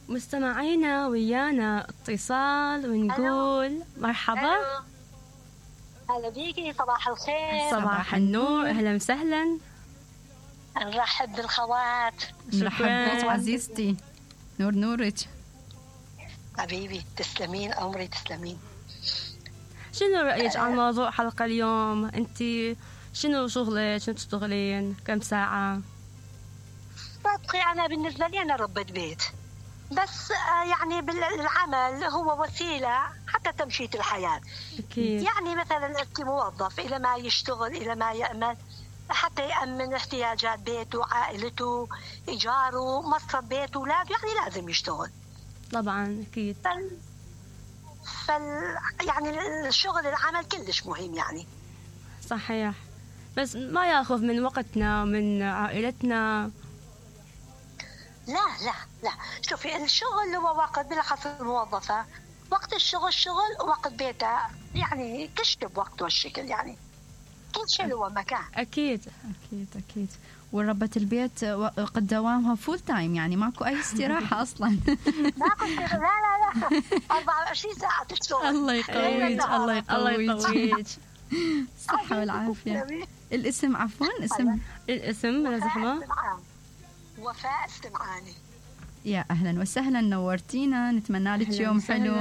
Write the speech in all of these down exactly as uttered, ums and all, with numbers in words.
مستمعينا ويانا اتصال ونقول مرحبا. هلا بيكي، صباح الخير. صباح النور، أهلا وسهلا. نرحب بالخوات. نرحب بك عزيزتي، نور نورك حبيبي. تسلمين أمري، تسلمين. شنو رأيك عن موضوع حلقة اليوم؟ أنت شنو شغلك؟ شنو تشتغلين؟ كم ساعة؟ طبعا أنا بالنسبة لي أنا ربة بيت، بس يعني بالعمل هو وسيلة حتى تمشية الحياة. أكيد. يعني مثلا أنت موظف، إلى ما يشتغل إلى ما يأمن حتى يأمن احتياجات بيته، عائلته، إيجاره، مصرف بيته، أولاده، يعني لازم يشتغل طبعا أكيد. فال... فال... يعني الشغل العمل كلش مهم يعني. صحيح، بس ما ياخذ من وقتنا من عائلتنا. لا لا لا، شوفي الشغل هو وقت، بالأخص الموظفة وقت الشغل شغل، ووقت بيتها يعني تشتب وقت والشكل، يعني كل شيء له مكان. أكيد أكيد أكيد. وربة البيت قد دوامها فول تايم، يعني ماكو أي استراحة أصلا. ماكو لا لا لا، أربعة وعشرين ساعة تشتغل. الله يقويك، الله يقويك. الصحة والعافية. الاسم عفوا، اسم الاسم زحمة. وفاء استمعاني. يا أهلا وسهلا، نورتينا، نتمنى لك يوم حلو.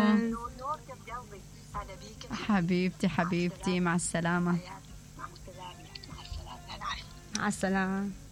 حبيبتي حبيبتي، مع السلامة. مع السلامة.